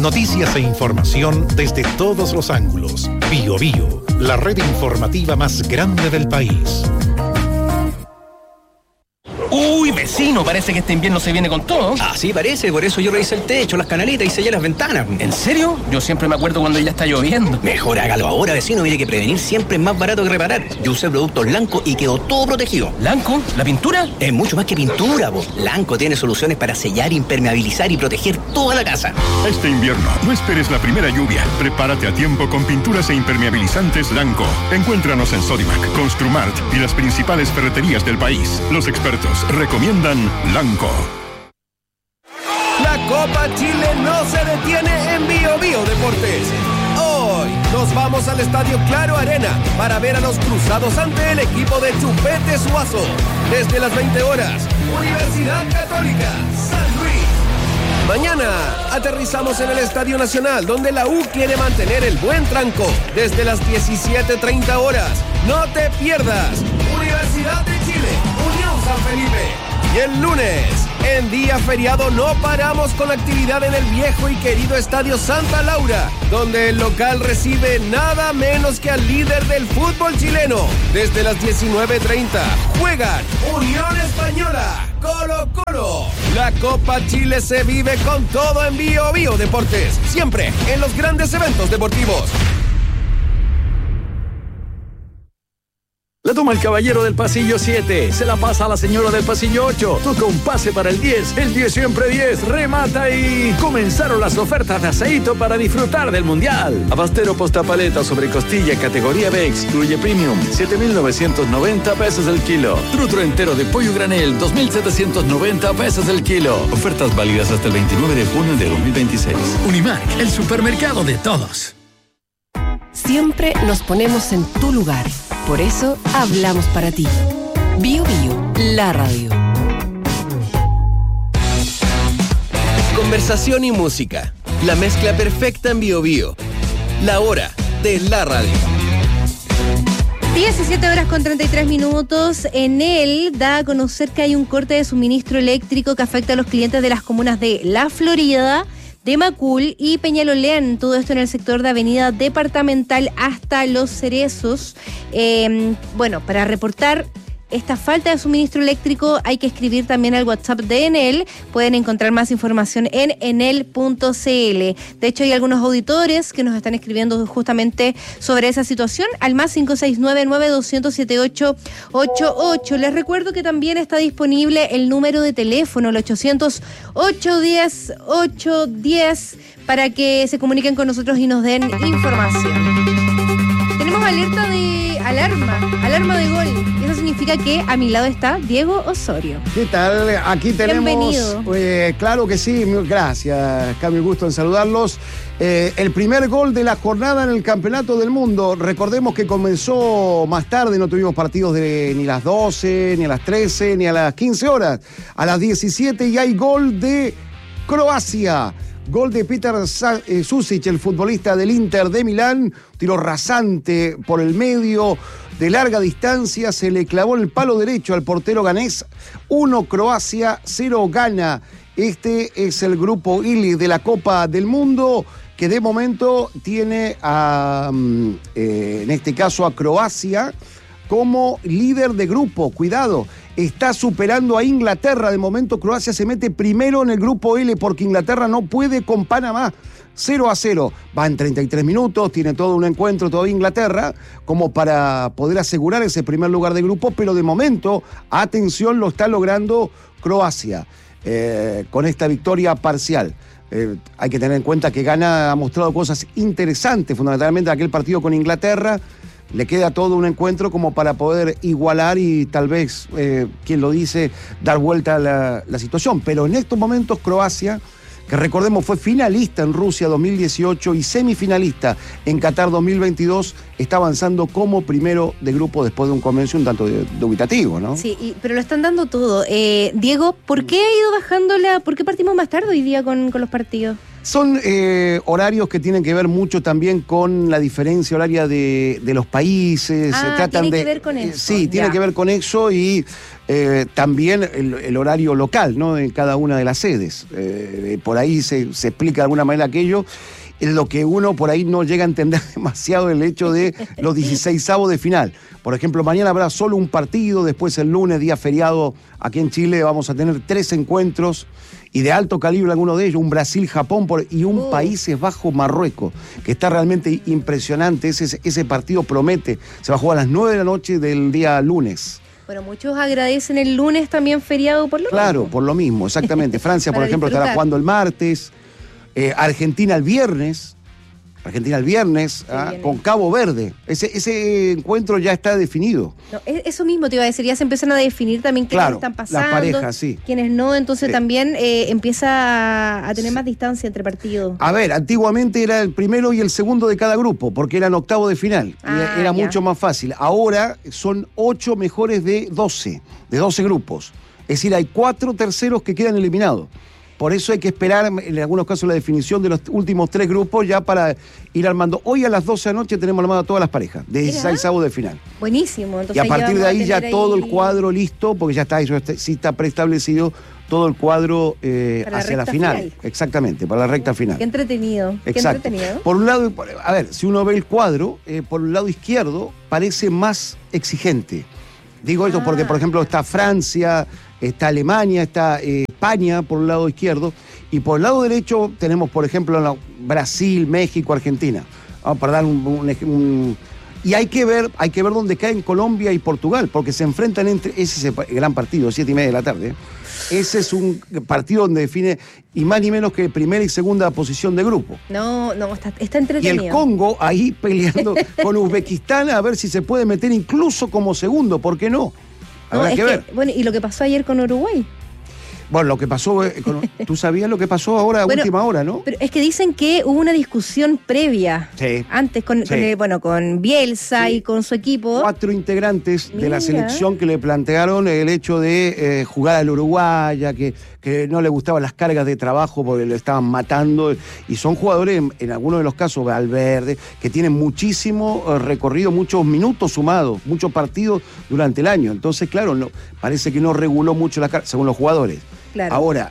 Noticias e información desde todos los ángulos. BioBio, la red informativa más grande del país. Uy, vecino, parece que este invierno se viene con todo. Ah, sí, parece, por eso yo revisé el techo, las canaletas y sellé las ventanas. ¿En serio? Yo siempre me acuerdo cuando ya está lloviendo. Mejor hágalo ahora, vecino, mire que prevenir siempre es más barato que reparar. Yo usé productos Lanco y quedó todo protegido. ¿Lanco? ¿La pintura? Es mucho más que pintura, po. Lanco tiene soluciones para sellar, impermeabilizar y proteger toda la casa. Este invierno, no esperes la primera lluvia. Prepárate a tiempo con pinturas e impermeabilizantes Lanco. Encuéntranos en Sodimac, Construmart y las principales ferreterías del país. Los expertos recomiendan Lanco. La Copa Chile no se detiene en BioBio Deportes. Hoy nos vamos al Estadio Claro Arena para ver a los cruzados ante el equipo de Chupete Suazo. Desde las 20 horas, Universidad Católica, San Luis. Mañana aterrizamos en el Estadio Nacional, donde la U quiere mantener el buen tranco. Desde las 17:30 horas, no te pierdas. Universidad de Chile, Unión San Felipe. Y el lunes, en día feriado, no paramos con actividad en el viejo y querido Estadio Santa Laura, donde el local recibe nada menos que al líder del fútbol chileno. Desde las 19:30 juegan Unión Española, Colo-Colo. La Copa Chile se vive con todo en BioBio Deportes, siempre en los grandes eventos deportivos. La toma el caballero del pasillo 7, se la pasa a la señora del pasillo 8, toca un pase para el 10 siempre 10, remata y comenzaron las ofertas de aceito para disfrutar del Mundial. Abastero postapaleta sobre costilla categoría B, excluye premium, 7,990 pesos el kilo. Trutro entero de pollo granel, 2,790 pesos el kilo. Ofertas válidas hasta el 29 de junio de 2026. Unimark, el supermercado de todos. Siempre nos ponemos en tu lugar. Por eso hablamos para ti. BioBio, la radio. Conversación y música. La mezcla perfecta en BioBio. La hora de la radio. 17 horas con 33 minutos. Enel da a conocer que hay un corte de suministro eléctrico que afecta a los clientes de las comunas de La Florida, de Macul y Peñalolén, todo esto en el sector de Avenida Departamental hasta Los Cerezos. Para reportar esta falta de suministro eléctrico hay que escribir también al WhatsApp de Enel. Pueden encontrar más información en enel.cl. De hecho, hay algunos auditores que nos están escribiendo justamente sobre esa situación al más 569-9200-7888. Les recuerdo que también está disponible el número de teléfono, el 800-810-810, para que se comuniquen con nosotros y nos den información. Tenemos alerta de alarma de gol. Y eso significa que a mi lado está Diego Osorio. ¿Qué tal? Aquí tenemos... Bienvenido. Claro que sí, gracias, Cami, gusto en saludarlos. El primer gol de la jornada en el Campeonato del Mundo. Recordemos que comenzó más tarde, no tuvimos partidos de ni a las 12, ni a las 13, ni a las 15 horas. A las 17 y hay gol de Croacia. Gol de Petar Susic, el futbolista del Inter de Milán. Tiro rasante por el medio, de larga distancia, se le clavó el palo derecho al portero ganés. 1 Croacia, 0 Ghana. Este es el grupo I de la Copa del Mundo, que de momento tiene en este caso a Croacia como líder de grupo. Cuidado, está superando a Inglaterra. De momento Croacia se mete primero en el grupo L porque Inglaterra no puede con Panamá. 0-0. Va en 33 minutos, tiene todo un encuentro todavía Inglaterra como para poder asegurar ese primer lugar de grupo, pero de momento, atención, lo está logrando Croacia con esta victoria parcial. Hay que tener en cuenta que Ghana ha mostrado cosas interesantes, fundamentalmente aquel partido con Inglaterra. Le queda todo un encuentro como para poder igualar y tal vez, quien lo dice, dar vuelta a la situación. Pero en estos momentos Croacia, que recordemos fue finalista en Rusia 2018 y semifinalista en Qatar 2022, está avanzando como primero de grupo después de un comienzo un tanto dubitativo, ¿no? Sí, pero lo están dando todo. Diego, ¿por qué ha ido bajando por qué partimos más tarde hoy día con los partidos? Son horarios que tienen que ver mucho también con la diferencia horaria de los países. Tiene que ver con eso. Sí, tiene que ver con eso y también el horario local, ¿no? En cada una de las sedes. Por ahí se explica de alguna manera aquello. Es lo que uno por ahí no llega a entender demasiado el hecho de los 16avos de final. Por ejemplo, mañana habrá solo un partido, después el lunes, día feriado, aquí en Chile vamos a tener 3 encuentros y de alto calibre algunos de ellos, un Brasil-Japón y un Países Bajos-Marruecos, que está realmente impresionante. Ese partido promete, se va a jugar a las 9 de la noche del día lunes. Bueno, muchos agradecen el lunes también feriado por lo mismo. Claro, por lo mismo, exactamente. Francia, por ejemplo, disfrutar. estará jugando el martes. Argentina el viernes, con Cabo Verde. Ese encuentro ya está definido. No, eso mismo te iba a decir, ya se empiezan a definir también quiénes están pasando, las parejas, sí. Quiénes no, entonces también empieza a tener más distancia entre partidos. A ver, antiguamente era el primero y el segundo de cada grupo, porque eran octavos de final, y era mucho más fácil. Ahora son 8 mejores de 12 grupos. Es decir, hay 4 terceros que quedan eliminados. Por eso hay que esperar, en algunos casos, la definición de los últimos 3 grupos ya para ir armando. Hoy a las 12 de la noche tenemos armadas todas las parejas, de 16avos de final. Buenísimo. Entonces, y a partir de ahí ya todo el cuadro listo, porque ya está, eso sí está preestablecido todo el cuadro hacia la final. Exactamente, para la recta final. Qué entretenido. Exacto. Qué entretenido. Por un lado, a ver, si uno ve el cuadro, por el lado izquierdo parece más exigente. Digo esto porque, por ejemplo, está Francia, está Alemania, está España por el lado izquierdo, y por el lado derecho tenemos, por ejemplo, Brasil, México, Argentina. Para dar un y hay que ver dónde caen Colombia y Portugal, porque se enfrentan ese es el gran partido, 7:30 de la tarde. Ese es un partido donde define, y más ni menos que primera y segunda posición de grupo. No, está entretenido. Y el Congo ahí peleando con Uzbekistán a ver si se puede meter incluso como segundo, ¿por qué no? Habrá que ver. Bueno, y lo que pasó ayer con Uruguay. Bueno, lo que pasó, tú sabías lo que pasó ahora a última hora, ¿no? Pero es que dicen que hubo una discusión previa. Sí. Antes con Bielsa y con su equipo. 4 integrantes de la selección que le plantearon el hecho de jugar al uruguaya, que no le gustaban las cargas de trabajo porque lo estaban matando. Y son jugadores, en algunos de los casos, Valverde, que tienen muchísimo recorrido, muchos minutos sumados, muchos partidos durante el año. Entonces, claro, parece que no reguló mucho las cargas, según los jugadores. Claro. Ahora,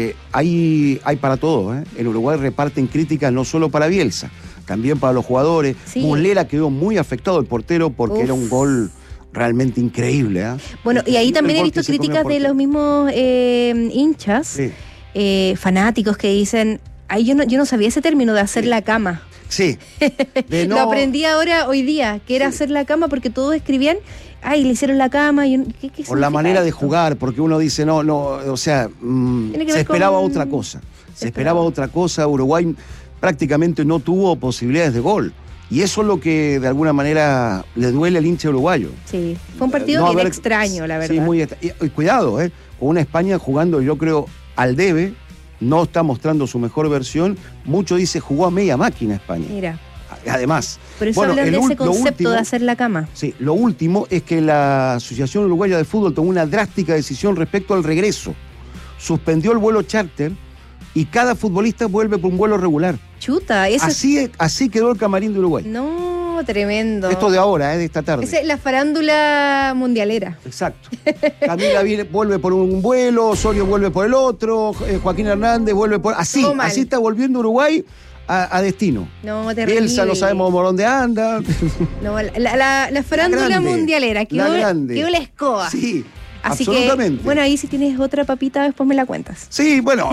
hay para todo. En Uruguay reparten críticas no solo para Bielsa, también para los jugadores. Sí. Muslera quedó muy afectado, el portero, porque era un gol realmente increíble. Bueno, y ahí también he visto críticas de los mismos hinchas, fanáticos, que dicen, yo no sabía ese término de hacer la cama. Sí. Lo aprendí hoy día, que era hacer la cama, porque todos escribían, le hicieron la cama. ¿Qué por la manera de jugar, porque uno dice, se esperaba otra cosa. Se esperaba otra cosa. Uruguay prácticamente no tuvo posibilidades de gol. Y eso es lo que de alguna manera le duele al hincha uruguayo. Sí, fue un partido bien extraño, la verdad. Sí, muy extraño. Y cuidado, con una España jugando, yo creo, al debe. No está mostrando su mejor versión. Mucho dice, jugó a media máquina España. Mira. Además. Por eso hablan de ese concepto de hacer la cama. Sí, lo último es que la Asociación Uruguaya de Fútbol tomó una drástica decisión respecto al regreso. Suspendió el vuelo charter y cada futbolista vuelve por un vuelo regular. Chuta, así quedó el camarín de Uruguay. No, tremendo. Esto de ahora, de esta tarde. Esa es la farándula mundialera. Exacto. Camila vuelve por un vuelo, Osorio vuelve por el otro, Joaquín Hernández vuelve por... Así está volviendo Uruguay a destino. No, terrible. Bielsa no sabemos por dónde anda. No, la farándula mundialera. Quedó la escoba. Sí. Así que, bueno, ahí si tienes otra papita, después me la cuentas. Sí, bueno,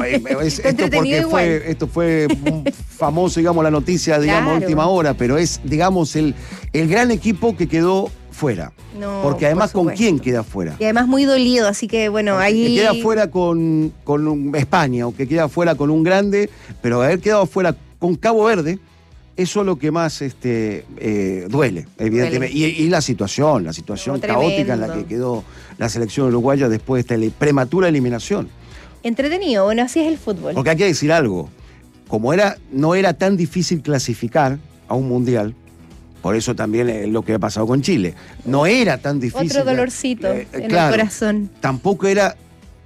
esto fue famoso, digamos, la noticia, digamos, a última hora, pero es, digamos, el gran equipo que quedó fuera. No, porque además, ¿con quién queda fuera? Y además muy dolido, así que, bueno, ahí... Que queda fuera con España, o que queda fuera con un grande, pero haber quedado fuera con Cabo Verde, eso es lo que más duele, evidentemente. Y la situación caótica en la que quedó la selección uruguaya después de esta prematura eliminación. Entretenido, bueno, así es el fútbol. Porque hay que decir algo, como no era tan difícil clasificar a un mundial, por eso también es lo que ha pasado con Chile, no era tan difícil. Otro dolorcito en el corazón. Tampoco era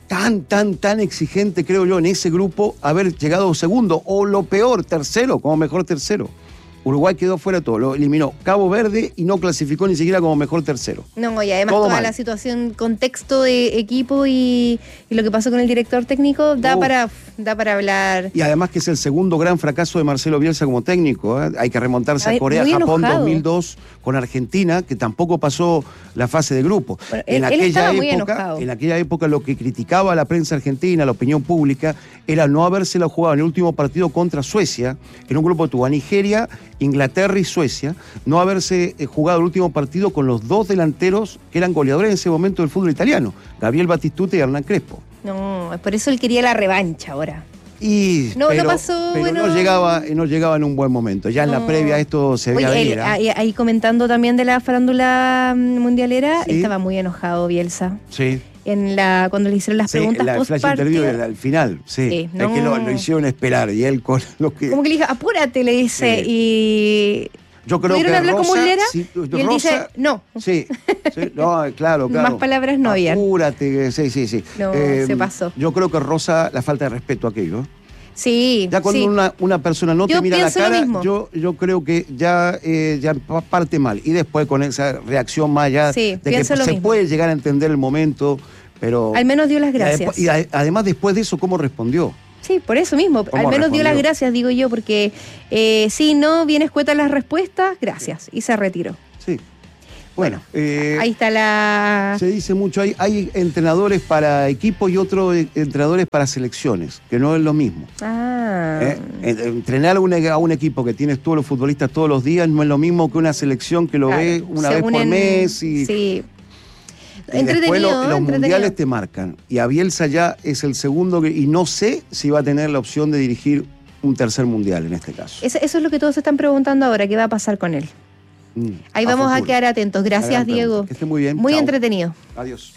tan exigente, creo yo, en ese grupo, haber llegado segundo, o lo peor, tercero, como mejor tercero. Uruguay quedó fuera de todo, lo eliminó Cabo Verde y no clasificó ni siquiera como mejor tercero. No, y además todo toda mal. la situación, contexto de equipo y lo que pasó con el director técnico da para hablar. Y además que es el segundo gran fracaso de Marcelo Bielsa como técnico. Hay que remontarse a Corea, muy Japón enojado. 2002, con Argentina, que tampoco pasó la fase de grupo. Bueno, él estaba muy enojado. En aquella época lo que criticaba la prensa argentina, la opinión pública, era no habérsela jugado en el último partido contra Suecia, en un grupo que tuvo a Nigeria, Inglaterra y Suecia, no haberse jugado el último partido con los dos delanteros que eran goleadores en ese momento del fútbol italiano, Gabriel Batistuta y Hernán Crespo. No, por eso él quería la revancha ahora. No pasó, pero bueno. no llegaba en un buen momento. Ya en la previa esto se veía Oye, venir. ahí comentando también de la farándula mundialera, Sí. estaba muy enojado Bielsa. Sí. Cuando le hicieron las preguntas el flash interview post-partido. al final, sí. Sí, Es que lo hicieron esperar y él con lo que... Como que le dije, apúrate, le dice, Sí. y... Yo creo ¿Pudieron que hablar como Rosa, Muslera? sí, Y él Rosa, dice, no. Sí, no, claro. Más palabras no habían. Apúrate, sí. No, se pasó. Yo creo que Rosa, la falta de respeto a aquello. Sí, Ya cuando una persona no Yo te mira la pienso lo cara, mismo. yo creo que ya parte mal. Y después con esa reacción más allá Sí, de que pienso lo se mismo. puede llegar a entender el momento, pero... Al menos dio las gracias. Y además después de eso, ¿cómo respondió? Sí, por eso mismo. Al menos dio las gracias, digo yo, porque sí, no, bien escuetas las respuestas, gracias. Y se retiró. Sí. Bueno, ahí está la... se dice mucho, hay entrenadores para equipos y otros entrenadores para selecciones, que no es lo mismo. Entrenar a un equipo que tienes todos los futbolistas todos los días no es lo mismo que una selección que lo ve una vez por mes. Y, sí. Y después los mundiales te marcan. Y a Bielsa ya es el segundo, y no sé si va a tener la opción de dirigir un tercer mundial en este caso. Eso es lo que todos se están preguntando ahora, ¿qué va a pasar con él? Ahí vamos a quedar atentos. Gracias, Diego. Que esté muy bien. Muy Chao. entretenido. Adiós.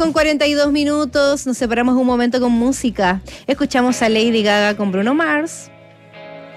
17:42. Nos separamos un momento con música. Escuchamos a Lady Gaga con Bruno Mars.